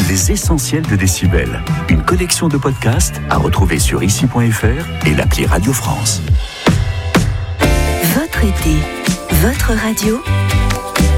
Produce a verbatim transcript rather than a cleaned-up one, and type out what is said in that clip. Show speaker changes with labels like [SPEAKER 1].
[SPEAKER 1] Les essentiels de Décibel. Une collection de podcasts à retrouver sur ici point f r et l'appli Radio France.
[SPEAKER 2] Votre été, votre radio,